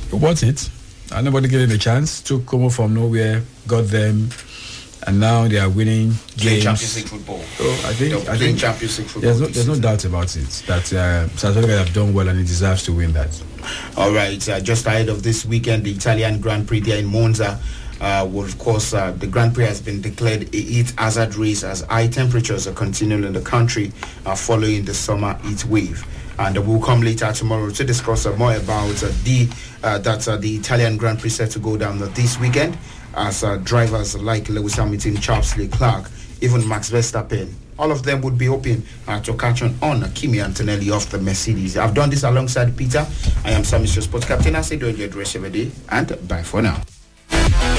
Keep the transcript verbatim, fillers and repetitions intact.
What's it? And nobody gave them a chance. Took Como from nowhere, got them, and now they are winning games. Champions League football. So I think, I think Champions League football. There's no, there's no doubt about it that uh, South Africa have done well and it deserves to win that. All right. Uh, just ahead of this weekend, the Italian Grand Prix there in Monza. Uh, well, of course, uh, the Grand Prix has been declared a heat hazard race as high temperatures are continuing in the country uh, following the summer heat wave. And uh, we'll come later tomorrow to discuss uh, more about uh, the uh, that uh, the Italian Grand Prix set to go down uh, this weekend as uh, drivers like Lewis Hamilton, Charles Leclerc, even Max Verstappen, all of them would be hoping uh, to catch on on uh, Kimi Antonelli of the Mercedes. I've done this alongside Peter. I am Sam, Mister Sports Captain. I say do enjoy the rest of the day and bye for now.